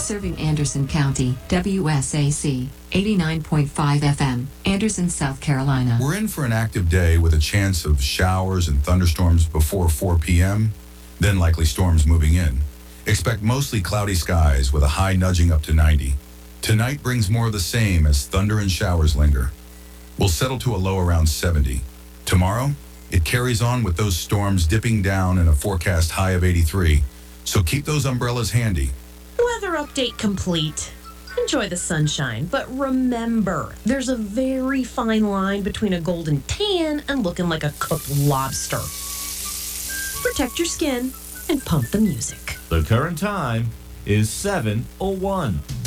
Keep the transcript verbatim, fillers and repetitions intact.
Serving Anderson County, W S A C, eighty-nine point five F M, Anderson, South Carolina. We're in for an active day with a chance of showers and thunderstorms before four p.m., then likely storms moving in. Expect mostly cloudy skies with a high nudging up to ninety. Tonight brings more of the same as thunder and showers linger. We'll settle to a low around seventy. Tomorrow, it carries on with those storms dipping down and a forecast high of eighty-three. So keep those umbrellas handy. Weather update complete. Enjoy the sunshine, but remember, there's a very fine line between a golden tan and looking like a cooked lobster. Protect your skin and pump the music. The current time is seven oh one.